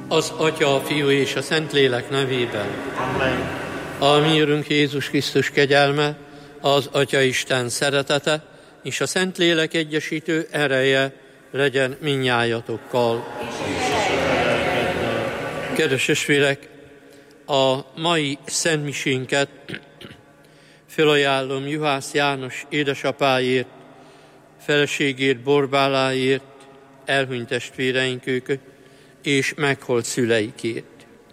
Az Atya, a Fiú és a Szentlélek nevében. Amen. A mi Urunk Jézus Krisztus kegyelme, az Atya Isten szeretete és a Szentlélek egyesítő ereje legyen mindnyájatokkal. Kedves testvérek, a mai szentmisénket felajánlom Juhász János édesapáért, feleségért, Borbáláért, elhunyt testvéreink ők, és meghalt szüleikért.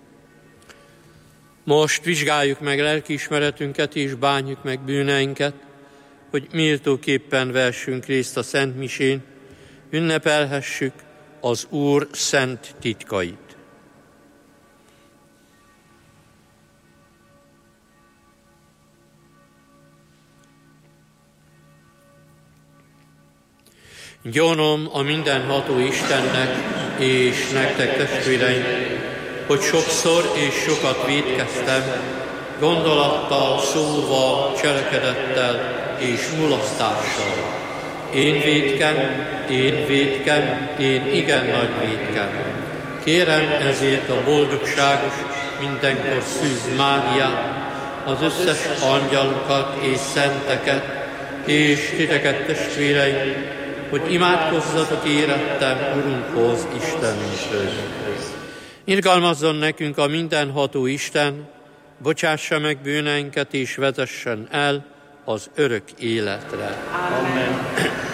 Most vizsgáljuk meg lelkiismeretünket és bánjuk meg bűneinket, hogy méltóképpen vessünk részt a Szent Misén, ünnepelhessük az Úr szent titkait. Gyanom a mindenható Istennek és nektek, testvéreim, hogy sokszor és sokat vétkeztem, gondolattal, szóval, cselekedettel és mulasztással. Én vétkem, én igen nagy vétkem. Kérem ezért a boldogságos, mindenkor Szűz Máriát, az összes angyalokat és szenteket, és titeket, testvéreim, hogy imádkozzatok érettem Urunkhoz, Istenünkhöz. Irgalmazzon nekünk a mindenható Isten, bocsássa meg bűneinket és vezessen el az örök életre. Amen.